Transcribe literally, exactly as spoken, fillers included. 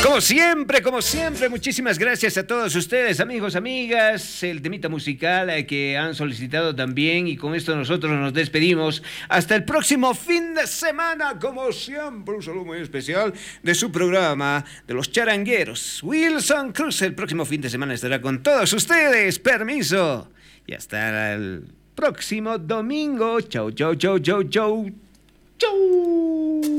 Como siempre, como siempre, muchísimas gracias a todos ustedes, amigos, amigas, el temita musical eh, que han solicitado también, y con esto nosotros nos despedimos hasta el próximo fin de semana, como siempre, un saludo muy especial de su programa de los charangueros. Wilson Cruz el próximo fin de semana estará con todos ustedes, permiso, y hasta el próximo domingo. Chau, chau, chau, chau, chau, chau.